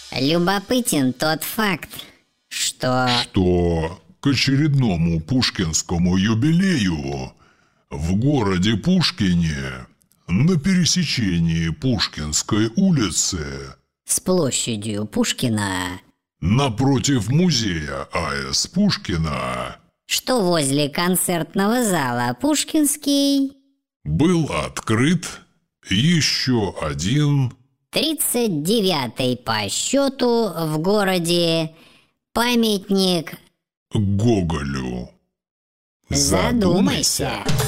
Любопытен тот факт, что к очередному пушкинскому юбилею в городе Пушкине на пересечении Пушкинской улицы с площадью Пушкина, напротив музея А.С. Пушкина, что возле концертного зала Пушкинский, был открыт еще один 39-й по счету в городе памятник Гоголю. Задумайся.